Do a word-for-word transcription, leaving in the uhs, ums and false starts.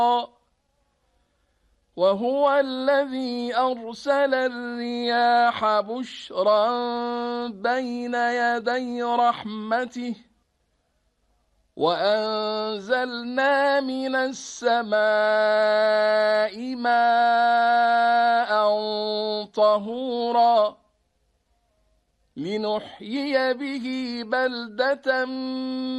وهو الذي أرسل الرياح بشرا بين يدي رحمته وأنزلنا من السماء ماء طهورا لنحيي به بلدة